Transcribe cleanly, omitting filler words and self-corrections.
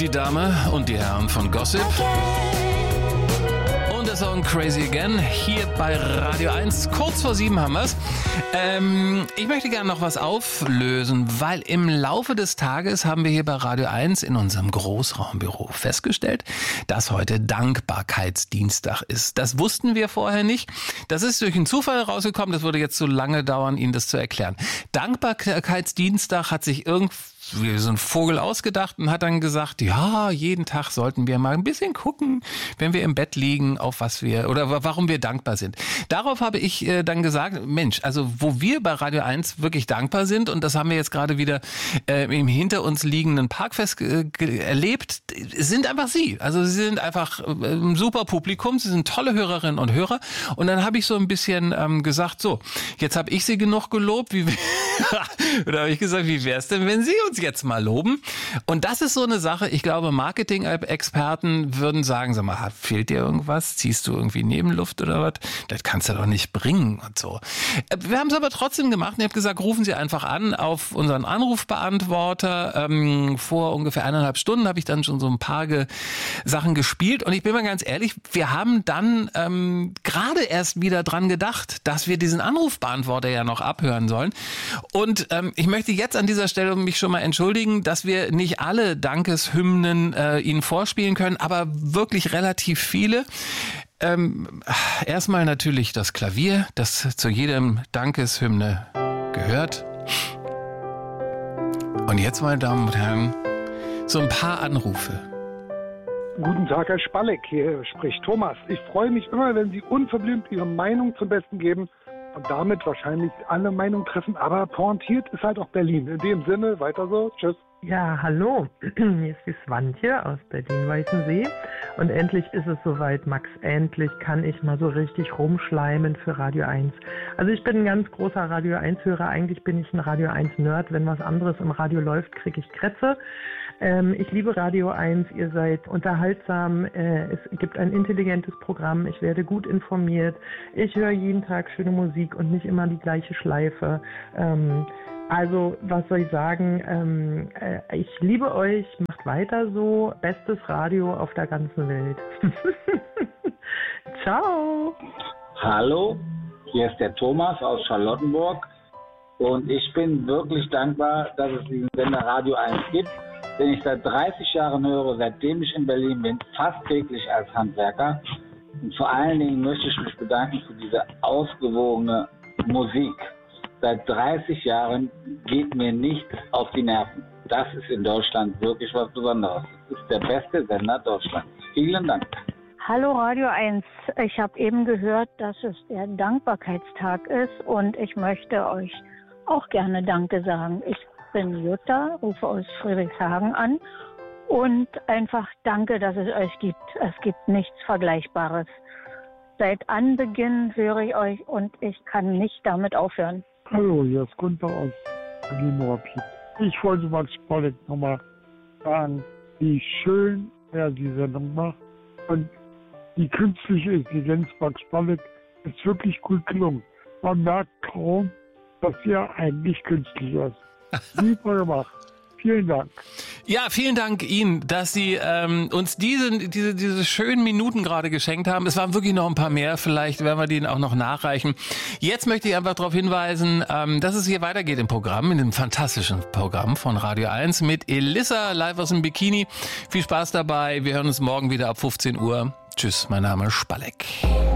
die Dame und die Herren von Gossip. Und der Song Crazy Again hier bei Radio 1. Kurz vor 7 haben wir's. Ich möchte gerne noch was auflösen, weil im Laufe des Tages haben wir hier bei Radio 1 in unserem Großraumbüro festgestellt, dass heute Dankbarkeitsdienstag ist. Das wussten wir vorher nicht. Das ist durch einen Zufall rausgekommen. Das würde jetzt so lange dauern, Ihnen das zu erklären. Dankbarkeitsdienstag hat sich irgendwie so ein Vogel ausgedacht und hat dann gesagt, ja, jeden Tag sollten wir mal ein bisschen gucken, wenn wir im Bett liegen, auf was wir oder warum wir dankbar sind. Darauf habe ich dann gesagt, Mensch, also wo wir bei Radio 1 wirklich dankbar sind, und das haben wir jetzt gerade wieder im hinter uns liegenden Parkfest erlebt, sind einfach Sie. Also Sie sind einfach ein super Publikum, Sie sind tolle Hörerinnen und Hörer. Und dann habe ich so ein bisschen gesagt, so, jetzt habe ich Sie genug gelobt, oder habe ich gesagt, wie wäre es denn, wenn Sie uns jetzt mal loben? Und das ist so eine Sache, ich glaube, Marketing-Experten würden sagen, sag mal, fehlt dir irgendwas? Ziehst du irgendwie Nebenluft oder was? Das kannst du doch nicht bringen und so. Wir haben es aber trotzdem gemacht und ich habe gesagt, rufen Sie einfach an auf unseren Anrufbeantworter. Vor ungefähr 1,5 Stunden habe ich dann schon so ein paar Sachen gespielt und ich bin mal ganz ehrlich, wir haben dann gerade erst wieder dran gedacht, dass wir diesen Anrufbeantworter ja noch abhören sollen. Und ich möchte jetzt an dieser Stelle mich schon mal entschuldigen, dass wir nicht alle Dankeshymnen Ihnen vorspielen können, aber wirklich relativ viele. Erstmal natürlich das Klavier, das zu jedem Dankeshymne gehört. Und jetzt, meine Damen und Herren, so ein paar Anrufe. Guten Tag, Herr Spalleck, hier spricht Thomas. Ich freue mich immer, wenn Sie unverblümt Ihre Meinung zum Besten geben und damit wahrscheinlich alle Meinungen treffen, aber pointiert ist halt auch Berlin. In dem Sinne, weiter so, tschüss. Ja, hallo, hier ist die Swantje aus Berlin-Weißensee und endlich ist es soweit, Max, endlich kann ich mal so richtig rumschleimen für Radio 1. Also ich bin ein ganz großer Radio 1-Hörer, eigentlich bin ich ein Radio 1-Nerd, wenn was anderes im Radio läuft, kriege ich Krätze. Ich liebe Radio 1, ihr seid unterhaltsam, es gibt ein intelligentes Programm, ich werde gut informiert, ich höre jeden Tag schöne Musik und nicht immer die gleiche Schleife. Also, was soll ich sagen, ich liebe euch, macht weiter so, bestes Radio auf der ganzen Welt. Ciao! Hallo, hier ist der Thomas aus Charlottenburg und ich bin wirklich dankbar, dass es diesen Sender Radio 1 gibt, den ich seit 30 Jahren höre, seitdem ich in Berlin bin, fast täglich als Handwerker. Und vor allen Dingen möchte ich mich bedanken für diese ausgewogene Musik. Seit 30 Jahren geht mir nichts auf die Nerven. Das ist in Deutschland wirklich was Besonderes. Das ist der beste Sender Deutschlands. Vielen Dank. Hallo Radio 1. Ich habe eben gehört, dass es der Dankbarkeitstag ist und ich möchte euch auch gerne Danke sagen. Ich bin Jutta, rufe aus Friedrichshagen an und einfach danke, dass es euch gibt. Es gibt nichts Vergleichbares. Seit Anbeginn höre ich euch und ich kann nicht damit aufhören. Hallo, hier ist Gunther aus Berlin-Rapid. Ich wollte Max Spalleck nochmal sagen, wie schön er die Sendung macht. Und die künstliche Intelligenz Max Spalleck ist wirklich gut gelungen. Man merkt kaum, dass er eigentlich künstlich ist. Super gemacht. Vielen Dank. Ja, vielen Dank Ihnen, dass Sie uns diese schönen Minuten gerade geschenkt haben. Es waren wirklich noch ein paar mehr, vielleicht werden wir denen auch noch nachreichen. Jetzt möchte ich einfach darauf hinweisen, dass es hier weitergeht im Programm, in dem fantastischen Programm von Radio 1 mit Elissa live aus dem Bikini. Viel Spaß dabei, wir hören uns morgen wieder ab 15 Uhr. Tschüss, mein Name ist Spalleck.